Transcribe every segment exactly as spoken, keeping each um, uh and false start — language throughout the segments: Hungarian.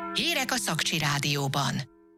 Hírek a Szakcsi Rádióban.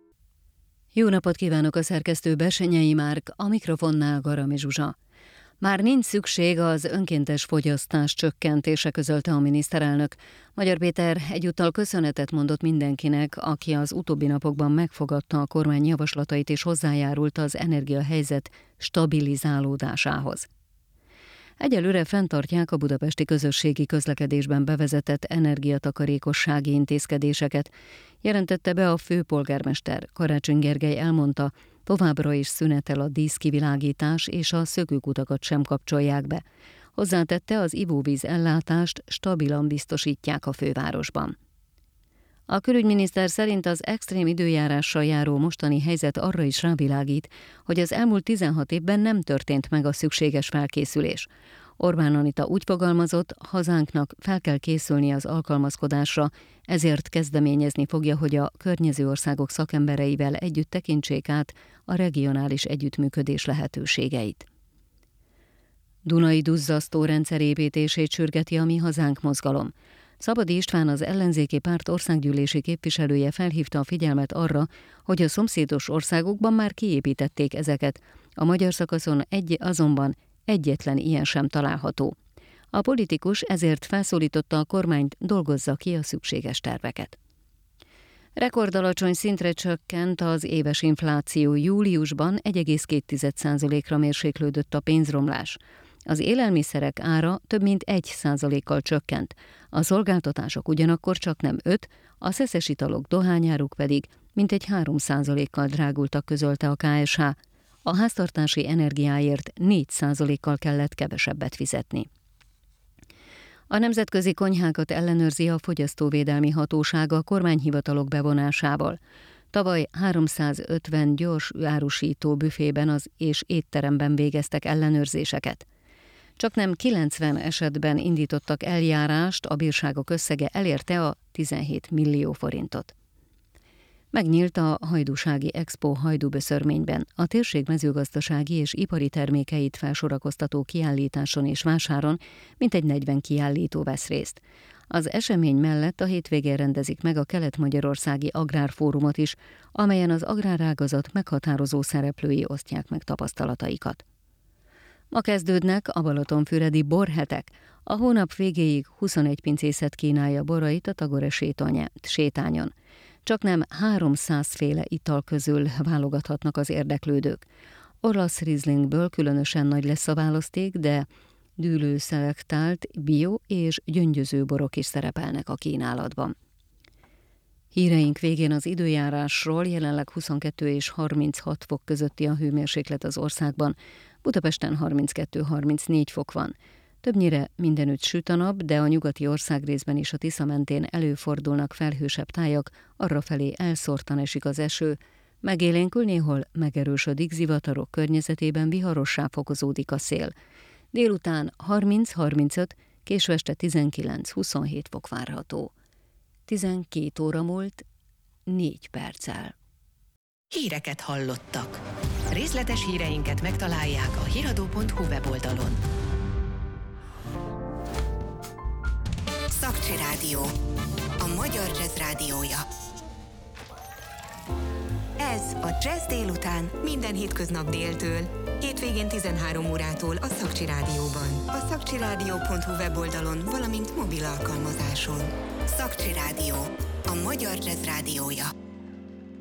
Jó napot kívánok, a szerkesztő Bessenyei Márk, a mikrofonnál Garami Zsuzsa. Már nincs szükség az önkéntes fogyasztás csökkentése, közölte a miniszterelnök. Magyar Péter egyúttal köszönetet mondott mindenkinek, aki az utóbbi napokban megfogadta a kormány javaslatait és hozzájárult az energiahelyzet stabilizálódásához. Egyelőre fenntartják a budapesti közösségi közlekedésben bevezetett energiatakarékossági intézkedéseket, jelentette be a főpolgármester. Karácsony Gergely elmondta, továbbra is szünetel a díszkivilágítás és a szökőkutakat sem kapcsolják be. Hozzátette, az ivóvíz ellátást stabilan biztosítják a fővárosban. A külügyminiszter szerint az extrém időjárással járó mostani helyzet arra is rávilágít, hogy az elmúlt tizenhat évben nem történt meg a szükséges felkészülés. Orbán Anita úgy fogalmazott, hazánknak fel kell készülni az alkalmazkodásra, ezért kezdeményezni fogja, hogy a környező országok szakembereivel együtt tekintsék át a regionális együttműködés lehetőségeit. Dunai duzzasztó rendszer építését sürgeti a Mi Hazánk mozgalom. Szabadi István, az ellenzéki párt országgyűlési képviselője felhívta a figyelmet arra, hogy a szomszédos országokban már kiépítették ezeket, a magyar szakaszon egy, azonban egyetlen ilyen sem található. A politikus ezért felszólította a kormányt, dolgozza ki a szükséges terveket. Rekordalacsony szintre csökkent az éves infláció. Júliusban egy egész két százalékra mérséklődött a pénzromlás. Az élelmiszerek ára több mint egy százalékkal csökkent, a szolgáltatások ugyanakkor csak nem öt, a szeszes italok, dohányáruk pedig mintegy három százalékkal drágultak, közölte a ká es há. A háztartási energiáért négy százalékkal kellett kevesebbet fizetni. A nemzetközi konyhákat ellenőrzi a Fogyasztóvédelmi Hatóság a kormányhivatalok bevonásával. Tavaly háromszázötven gyors árusító büfében az és étteremben végeztek ellenőrzéseket. Csaknem kilencven esetben indítottak eljárást, a bírságok összege elérte a tizenhét millió forintot. Megnyílt a Hajdúsági Expo Hajdúböszörményben. A térség mezőgazdasági és ipari termékeit felsorakoztató kiállításon és vásáron mintegy negyven kiállító vesz részt. Az esemény mellett a hétvégén rendezik meg a Kelet-Magyarországi Agrárfórumot is, amelyen az agrárágazat meghatározó szereplői osztják meg tapasztalataikat. Ma kezdődnek a balatonfüredi borhetek. A hónap végéig huszonegy pincészet kínálja borait a Tagore sétányon. Csaknem háromszáz féle ital közül válogathatnak az érdeklődők. Olasz rizlingből különösen nagy lesz a választék, de dűlőszelektált bio és gyöngyöző borok is szerepelnek a kínálatban. Híreink végén az időjárásról. Jelenleg huszonkettő és harminchat fok közötti a hőmérséklet az országban, Budapesten harminckettő-harmincnégy fok van. Többnyire mindenütt süt a nap, de a nyugati országrészben és a Tisza mentén előfordulnak felhősebb tájak, arrafelé elszórtan esik az eső, megélénkül, néhol megerősödik, zivatarok környezetében viharossá fokozódik a szél. Délután harminc-harmincöt, késő este tizenkilenc-huszonhét fok várható. tizenkét óra múlt négy perccel. Híreket hallottak. Részletes híreinket megtalálják a hiradó pont hu weboldalon. Szakcsi Rádió, a magyar jazz rádiója. Ez a Jazz délután minden hétköznap déltől, hétvégén tizenhárom órától a Szakcsi Rádióban. A szakcsi rádió pont hu weboldalon, valamint mobil alkalmazáson. Szakcsi Rádió, a magyar jazz rádiója.